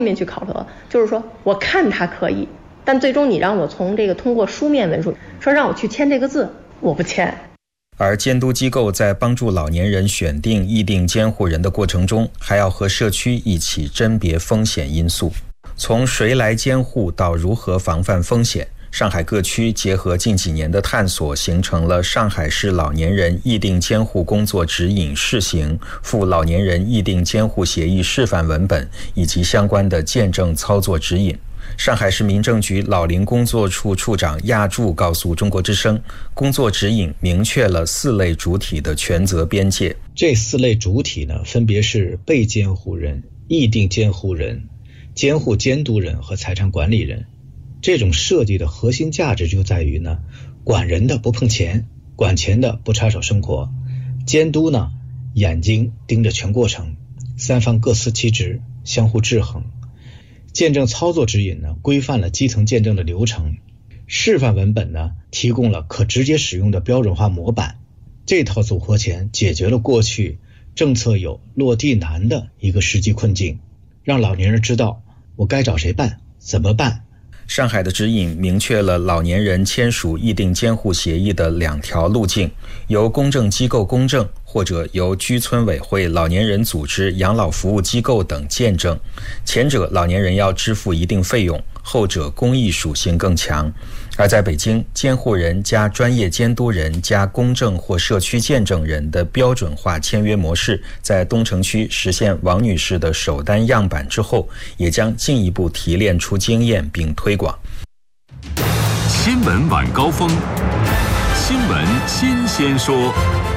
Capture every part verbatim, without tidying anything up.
面去考核，就是说我看他可以，但最终你让我从这个通过书面文书说让我去签这个字，我不签。 而监督机构在帮助老年人选定议定监护人的过程中，还要和社区一起甄别风险因素，从谁来监护到如何防范风险。上海各区结合近几年的探索，形成了上海市老年人议定监护工作指引试行、赴老年人议定监护协议示范文本以及相关的见证操作指引。上海市民政局老龄工作处处长亚柱告诉中国之声，工作指引明确了四类主体的权责边界。 这四类主体呢，分别是被监护人、议定监护人、监护监督人和财产管理人。这种设计的核心价值就在于呢，管人的不碰钱，管钱的不插手生活，监督呢眼睛盯着全过程，三方各司其职，相互制衡。见证操作指引呢，规范了基层见证的流程，示范文本呢，提供了可直接使用的标准化模板。这套组合拳解决了过去政策有落地难的一个实际困境，让老年人知道我该找谁办，怎么办。 上海的指引明确了老年人签署议定监护协议的两条路径，由公证机构公证，或者由居村委会、老年人组织、养老服务机构等见证。前者老年人要支付一定费用，后者公益属性更强。而在北京，监护人加专业监督人加公证或社区见证人的标准化签约模式，在东城区实现王女士的首单样板之后，也将进一步提炼出经验并推广。 新闻晚高峰，新闻新鲜说。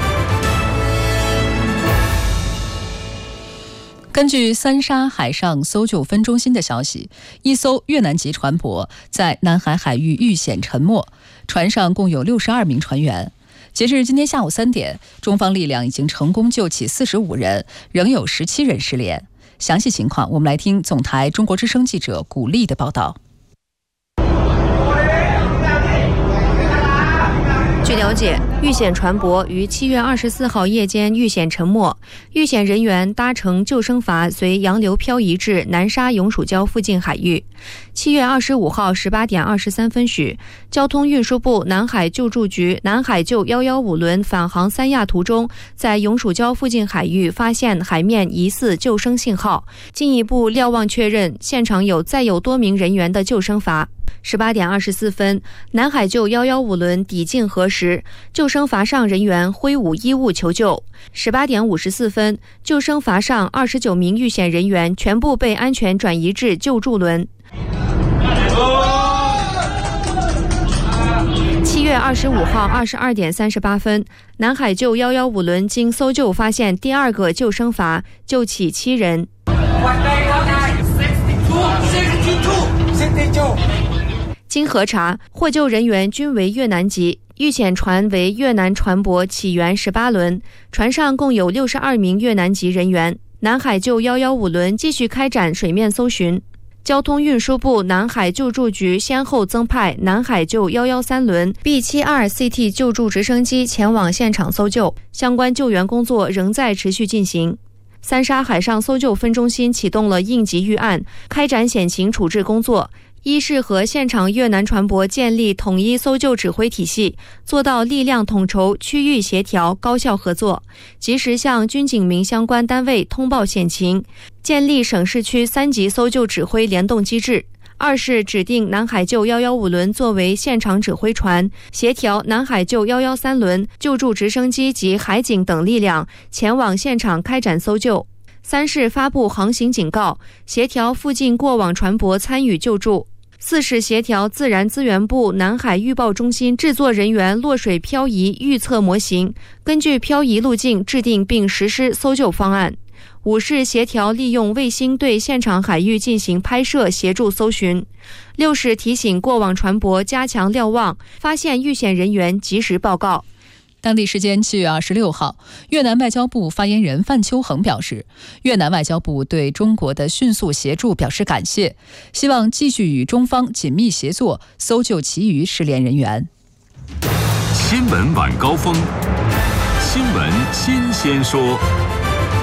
根据三沙海上搜救分中心的消息，一艘越南籍船舶在南海海域遇险沉没，船上共有六十二名船员。截至今天下午三点，中方力量已经成功救起四十五人，仍有十七人失联。详细情况，我们来听总台中国之声记者古丽的报道。 据了解，遇险船舶于七月二十四号夜间遇险沉没，遇险人员搭乘救生筏随洋流漂移至南沙永暑礁附近海域。七月二十五号十八点二十三分许，交通运输部南海救助局南海救一一五轮返航三亚途中，在永暑礁附近海域发现海面疑似救生信号，进一步瞭望确认现场有载有多名人员的救生筏。十八点二十四分，南海救一一五轮抵近河时，救生筏上人员挥舞衣物求救。十八点五十四分，救生筏上二十九名遇险人员全部被安全转移至救助轮。七月二十五号二十二点三十八分，南海救一一五轮经搜救发现第二个救生筏，救起七人。经核查，获救人员均为越南籍，遇险船为越南船舶起源十八轮，船上共有六十二名越南籍人员。南海救一一五轮继续开展水面搜寻。交通运输部南海救助局先后增派南海救一一三轮 B 七十二 C T 救助直升机前往现场搜救，相关救援工作仍在持续进行。三沙海上搜救分中心启动了应急预案，开展险情处置工作。一是和现场越南船舶建立统一搜救指挥体系，做到力量统筹、区域协调、高效合作，及时向军警民相关单位通报险情，建立省市区三级搜救指挥联动机制。二是指定南海救一一五轮作为现场指挥船，协调南海救一一三轮、救助直升机及海警等力量前往现场开展搜救。三是发布航行警告，协调附近过往船舶参与救助。四是协调自然资源部南海预报中心制作人员落水漂移预测模型，根据漂移路径制定并实施搜救方案。五是协调利用卫星对现场海域进行拍摄，协助搜寻。六是提醒过往船舶加强瞭望，发现遇险人员及时报告。 当地时间七月二十六号，越南外交部发言人范秋恒表示，越南外交部对中国的迅速协助表示感谢，希望继续与中方紧密协作，搜救其余失联人员。 新闻晚高峰，新闻新鲜说。